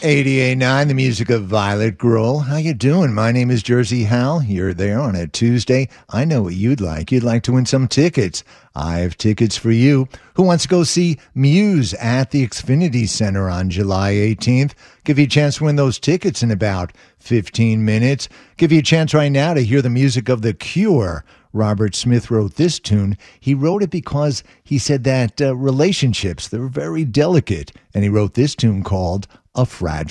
88.9, the music of Violet Grohl. How you doing? My name is Jersey Hal. You're there on a Tuesday. I know what you'd like. You'd like to win some tickets. I have tickets for you. Who wants to go see Muse at the Xfinity Center on July 18th? Give you a chance to win those tickets in about 15 minutes. Give you a chance right now to hear the music of The Cure. Robert Smith wrote this tune. He wrote it because he said that relationships, they're very delicate. And he wrote this tune called A Fragile